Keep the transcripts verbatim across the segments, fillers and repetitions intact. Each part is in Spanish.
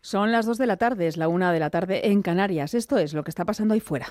Son las dos de la tarde, es la una de la tarde en Canarias. Esto es lo que está pasando ahí fuera.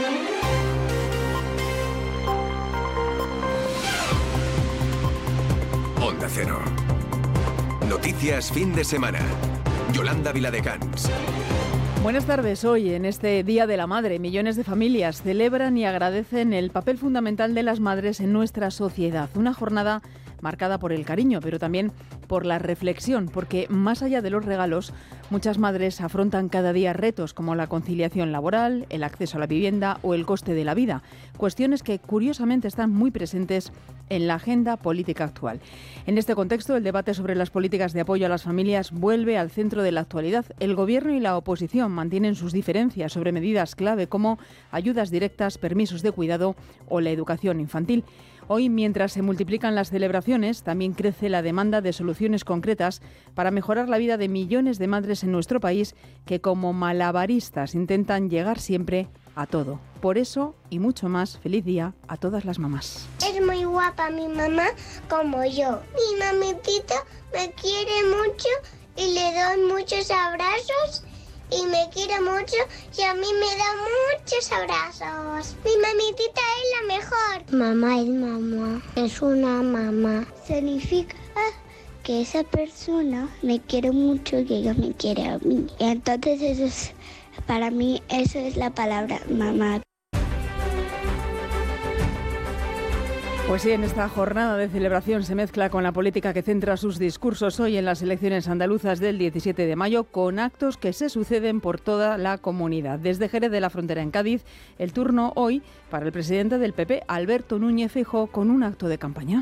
Onda Cero. Noticias fin de semana. Yolanda Viladecans. Buenas tardes. Hoy, en este Día de la Madre, millones de familias celebran y agradecen el papel fundamental de las madres en nuestra sociedad. Una jornada marcada por el cariño, pero también por la reflexión, porque más allá de los regalos, muchas madres afrontan cada día retos como la conciliación laboral, el acceso a la vivienda o el coste de la vida, cuestiones que curiosamente están muy presentes en la agenda política actual. En este contexto, el debate sobre las políticas de apoyo a las familias vuelve al centro de la actualidad. El Gobierno y la oposición mantienen sus diferencias sobre medidas clave como ayudas directas, permisos de cuidado o la educación infantil. Hoy, mientras se multiplican las celebraciones, también crece la demanda de soluciones concretas para mejorar la vida de millones de madres en nuestro país que, como malabaristas, intentan llegar siempre a todo. Por eso, y mucho más, feliz día a todas las mamás. Es muy guapa mi mamá como yo. Mi mamitita me quiere mucho y le doy muchos abrazos. Y me quiere mucho y a mí me da muchos abrazos. Mi mamitita es la mejor. Mamá es mamá, es una mamá. Significa que esa persona me quiere mucho y ella me quiere a mí. Entonces eso es, para mí eso es la palabra mamá. Pues sí, en esta jornada de celebración se mezcla con la política que centra sus discursos hoy en las elecciones andaluzas del diecisiete de mayo, con actos que se suceden por toda la comunidad. Desde Jerez de la Frontera en Cádiz, el turno hoy para el presidente del P P, Alberto Núñez Feijóo, con un acto de campaña.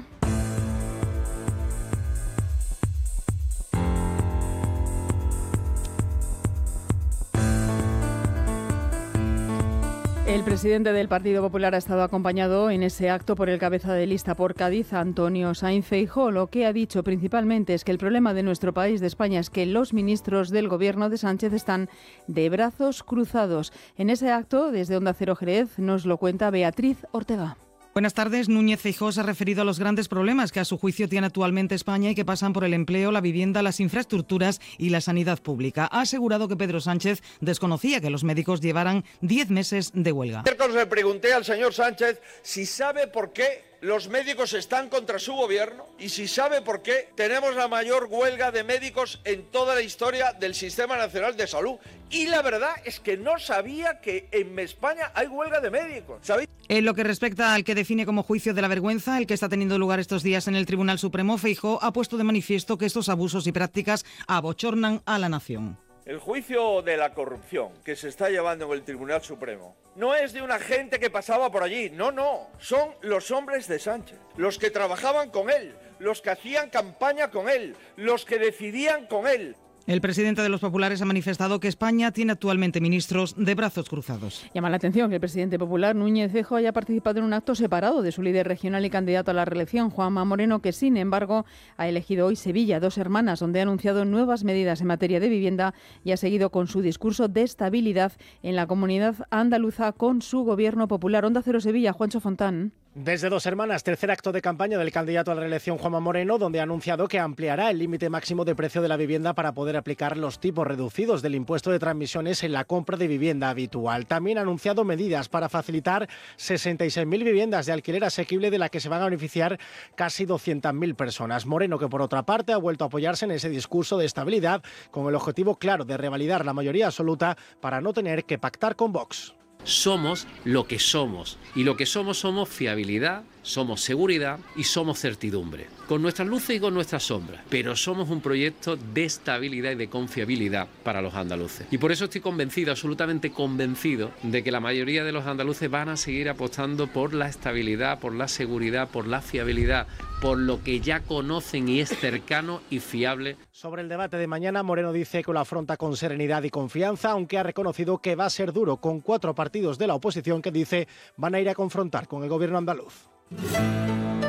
El presidente del Partido Popular ha estado acompañado en ese acto por el cabeza de lista por Cádiz, Antonio Sainz Feijóo. Lo que ha dicho principalmente es que el problema de nuestro país, de España, es que los ministros del gobierno de Sánchez están de brazos cruzados. En ese acto, desde Onda Cero Jerez, nos lo cuenta Beatriz Ortega. Buenas tardes. Núñez Feijóo se ha referido a los grandes problemas que a su juicio tiene actualmente España y que pasan por el empleo, la vivienda, las infraestructuras y la sanidad pública. Ha asegurado que Pedro Sánchez desconocía que los médicos llevaran diez meses de huelga. Ayer le pregunté al señor Sánchez si sabe por qué los médicos están contra su gobierno y si sabe por qué tenemos la mayor huelga de médicos en toda la historia del Sistema Nacional de Salud. Y la verdad es que no sabía que en España hay huelga de médicos. ¿Sabéis? En lo que respecta al que define como juicio de la vergüenza, el que está teniendo lugar estos días en el Tribunal Supremo, Feijóo ha puesto de manifiesto que estos abusos y prácticas abochornan a la nación. El juicio de la corrupción que se está llevando en el Tribunal Supremo no es de una gente que pasaba por allí, no, no, son los hombres de Sánchez, los que trabajaban con él, los que hacían campaña con él, los que decidían con él. El presidente de los populares ha manifestado que España tiene actualmente ministros de brazos cruzados. Llama la atención que el presidente popular Núñez Feijóo haya participado en un acto separado de su líder regional y candidato a la reelección, Juanma Moreno, que sin embargo ha elegido hoy Sevilla, Dos Hermanas, donde ha anunciado nuevas medidas en materia de vivienda y ha seguido con su discurso de estabilidad en la comunidad andaluza con su gobierno popular. Onda Cero Sevilla, Juancho Fontán. Desde Dos Hermanas, tercer acto de campaña del candidato a la reelección Juanma Moreno, donde ha anunciado que ampliará el límite máximo de precio de la vivienda para poder aplicar los tipos reducidos del impuesto de transmisiones en la compra de vivienda habitual. También ha anunciado medidas para facilitar sesenta y seis mil viviendas de alquiler asequible, de la que se van a beneficiar casi doscientas mil personas. Moreno, que por otra parte ha vuelto a apoyarse en ese discurso de estabilidad con el objetivo claro de revalidar la mayoría absoluta para no tener que pactar con Vox. Somos lo que somos, y lo que somos somos fiabilidad, somos seguridad y somos certidumbre, con nuestras luces y con nuestras sombras, pero somos un proyecto de estabilidad y de confiabilidad para los andaluces. Y por eso estoy convencido, absolutamente convencido, de que la mayoría de los andaluces van a seguir apostando por la estabilidad, por la seguridad, por la fiabilidad, por lo que ya conocen y es cercano y fiable. Sobre el debate de mañana, Moreno dice que lo afronta con serenidad y confianza, aunque ha reconocido que va a ser duro con cuatro partidos de la oposición que dice van a ir a confrontar con el gobierno andaluz.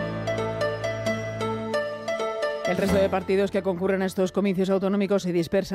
El resto de partidos que concurren a estos comicios autonómicos se dispersan